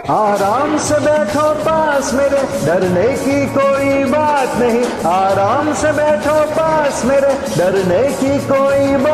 आराम से बैठो पास मेरे, डरने की कोई बात नहीं। आराम से बैठो पास मेरे, डरने की कोई बात